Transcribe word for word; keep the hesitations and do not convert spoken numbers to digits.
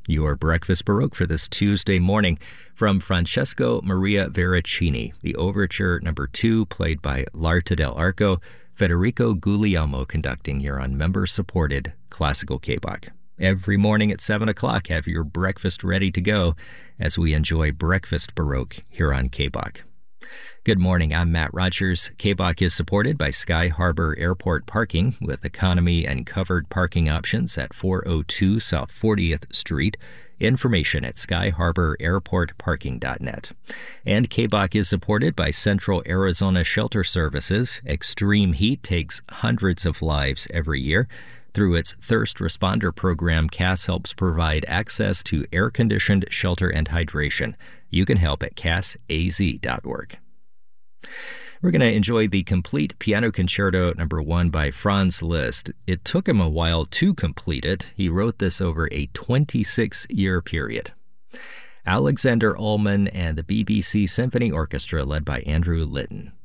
Your Breakfast Baroque for this Tuesday morning from Francesco Maria Veracini, the Overture Number two, played by L'Arte dell'Arco, Federico Guglielmo conducting here on member-supported Classical K B O C. Every morning at seven o'clock, have your breakfast ready to go as we enjoy Breakfast Baroque here on K B O C. Good morning, I'm Matt Rogers. K B O C is supported by Sky Harbor Airport Parking with economy and covered parking options at four oh two South fortieth Street. Information at sky harbor airport parking dot net. And K B O C is supported by Central Arizona Shelter Services. Extreme heat takes hundreds of lives every year. Through its Thirst Responder program, C A S helps provide access to air-conditioned shelter and hydration. You can help at cas a z dot org. We're going to enjoy the complete Piano Concerto Number one by Franz Liszt. It took him a while to complete it. He wrote this over a twenty-six-year period. Alexander Ullman and the B B C Symphony Orchestra led by Andrew Litton.